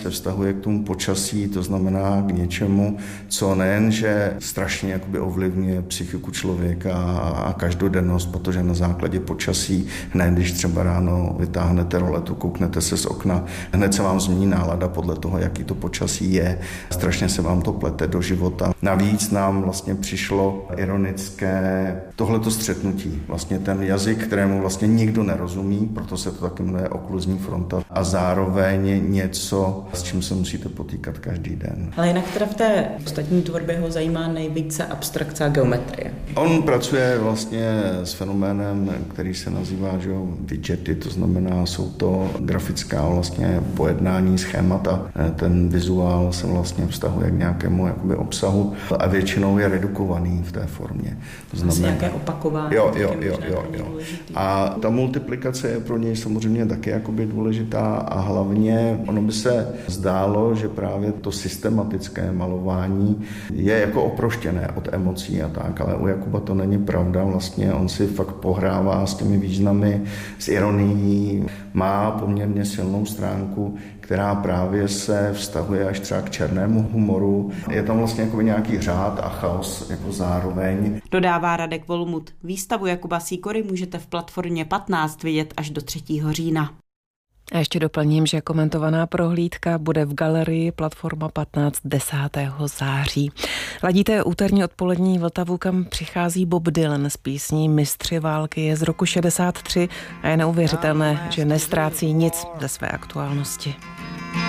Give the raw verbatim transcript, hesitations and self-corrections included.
se vztahuje k tomu počasí, to znamená k něčemu, co nejen, že strašně jakoby ovlivňuje psychiku člověka a každodennost, protože na základě počasí, hned když třeba ráno vytáhnete roletu, kouknete se z okna, hned se vám změní nálada podle toho, jaký to počasí je. Strašně se vám to plete do života. Navíc nám vlastně přišlo ironické tohleto střetnutí. Vlastně ten jazyk, kterému vlastně nikdo nerozumí, proto se to taky jmenuje okluzní fronta a zároveň něco, s čím se musíte potýkat každý den. Ale jinak teda v té ostatní tvorbě ho zajímá nejvíce abstrakce a geometrie. On pracuje vlastně s fenoménem, který se nazývá že jo, widgety, to znamená, jsou to grafická vlastně pojednání, schémata. Ten vizuál se vlastně vztahuje k nějakému jakoby obsahu a většinou je redukovaný v té formě. To znamená nějaké opakování. Jo, jo, jo, jo, jo. A ta multiplikace je pro něj samozřejmě taky jakoby důležitá a hlavně ono by se zdálo, že právě to systematické malování je jako oproštěné od emocí a tak, ale u Jakuba to není pravda, vlastně on si fakt pohrává s těmi významy, s ironií, má poměrně silnou stránku, která právě se vztahuje až třeba k černému humoru. Je tam vlastně jako nějaký řád a chaos jako zároveň. Dodává Radek Volmut. Výstavu Jakuba Sýkory můžete v platformě patnáct vidět až do třetího října. A ještě doplním, že komentovaná prohlídka bude v galerii Platforma patnáct desátého září. Ladíte úterní odpolední Vltavu, kam přichází Bob Dylan s písní Mistři války, je z roku šedesát tři a je neuvěřitelné, že nestrácí nic ze své aktuálnosti.